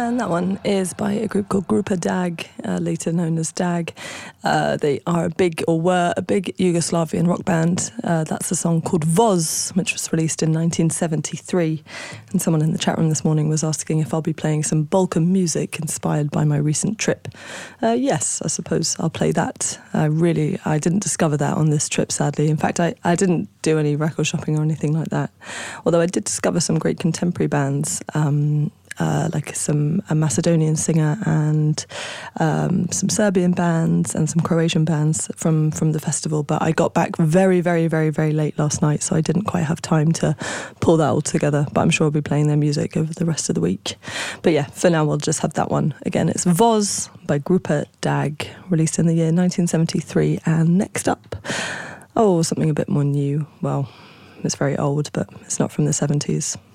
And that one is by a group called Grupa Dag, later known as Dag. They are were a big Yugoslavian rock band. That's a song called Voz, which was released in 1973. And someone in the chat room this morning was asking if I'll be playing some Balkan music inspired by my recent trip. Yes, I suppose I'll play that. I didn't discover that on this trip, sadly. In fact, I didn't do any record shopping or anything like that. Although I did discover some great contemporary bands, like a Macedonian singer and some Serbian bands and some Croatian bands from the festival. But I got back very, very, very, very late last night, so I didn't quite have time to pull that all together. But I'm sure I'll be playing their music over the rest of the week. But yeah, for now we'll just have that one. Again, it's Voz by Grupa Dag, released in the year 1973. And next up, something a bit more new. Well, it's very old, but it's not from the 70s.